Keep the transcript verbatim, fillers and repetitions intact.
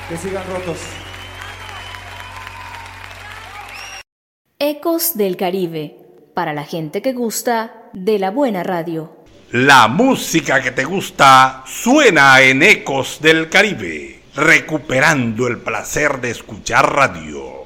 Que sigan rotos. Ecos del Caribe, para la gente que gusta de la buena radio. La música que te gusta suena en Ecos del Caribe, recuperando el placer de escuchar radio.